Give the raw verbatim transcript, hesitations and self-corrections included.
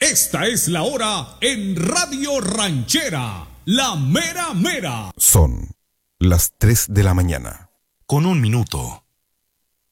Esta es la hora en Radio Ranchera, la mera mera. Son las tres de la mañana. Con un minuto.